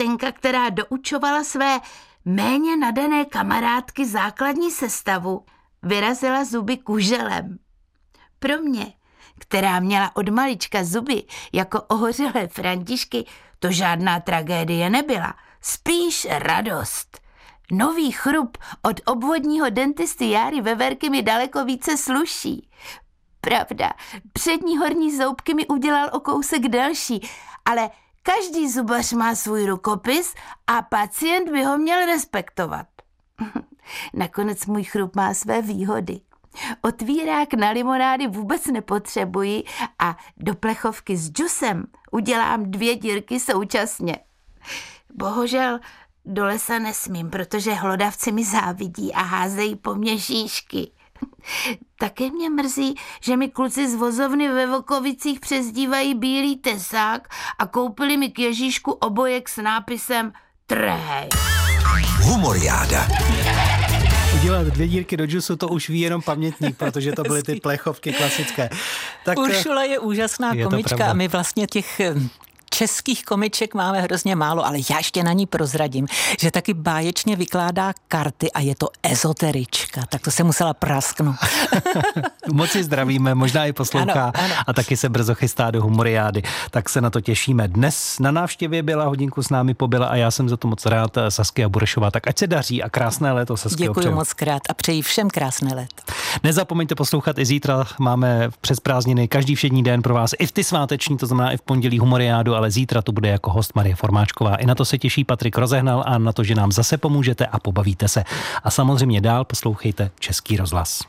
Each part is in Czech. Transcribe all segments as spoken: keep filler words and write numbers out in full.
maminka, která doučovala své méně nadané kamarádky základní sestavu, vyrazila zuby kuželem. Pro mě, která měla od malička zuby jako ohořelé Františky, to žádná tragédie nebyla, spíš radost. Nový chrup od obvodního dentisty Járy Veverky mi daleko více sluší. Pravda, přední horní zoubky mi udělal o kousek delší, ale každý zubař má svůj rukopis a pacient by ho měl respektovat. Nakonec můj chrup má své výhody. Otvírák na limonády vůbec nepotřebuji a do plechovky s džusem udělám dvě dírky současně. Bohužel do lesa nesmím, protože hlodavci mi závidí a házejí po mně žížky. Také mě mrzí, že mi kluci z vozovny ve Vokovicích přezdívají Bílý tesák a koupili mi k Ježíšku obojek s nápisem Trhej. Humoriáda. Udělat dvě dírky do džusu, to už ví jenom pamětník, protože to byly ty plechovky klasické. Tak, Uršula je úžasná je komička a my vlastně těch českých komiček máme hrozně málo, ale já ještě na ní prozradím, že taky báječně vykládá karty a je to ezoterička, tak to se musela prasknout. Moc si zdravíme, možná i poslouchá ano, ano. A taky se brzo chystá do Humoriády, tak se na to těšíme. Dnes na návštěvě byla, hodinku s námi pobyla a já jsem za to moc rád, Saskia Burešová, tak ať se daří a krásné léto, Saskia. Děkuji moc krát a přeji všem krásné léto. Nezapomeňte poslouchat i zítra, máme přes prázdniny každý všední den pro vás, i v ty sváteční, to znamená i v pondělí Humoriádu, ale zítra tu bude jako host Marie Formáčková. I na to se těší Patrik Rozehnal a na to, že nám zase pomůžete a pobavíte se. A samozřejmě dál poslouchejte Český rozhlas.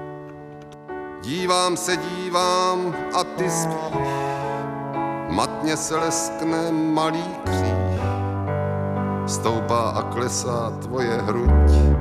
Dívám se, dívám a ty spíš, matně se leskne malý kříž, stoupá a klesá tvoje hruď.